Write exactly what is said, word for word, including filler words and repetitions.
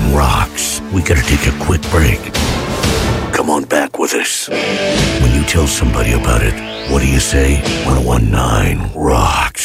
nineteen rocks. We gotta take a quick break. Come on back with us. When you tell somebody about it, what do you say? ten nineteen rocks.